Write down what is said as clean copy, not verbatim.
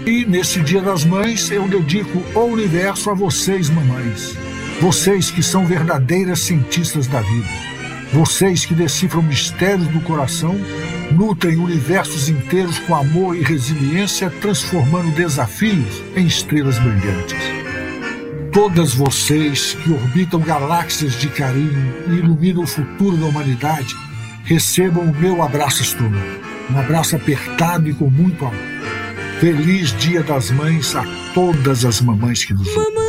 E nesse Dia das Mães eu dedico o universo a vocês, mamães. Vocês que são verdadeiras cientistas da vida. Vocês que decifram mistérios do coração, nutrem universos inteiros com amor e resiliência, transformando desafios em estrelas brilhantes. Todas vocês que orbitam galáxias de carinho e iluminam o futuro da humanidade, recebam o meu abraço astronômico. Um abraço apertado e com muito amor. Feliz Dia das Mães a todas as mamães que nos ouvem.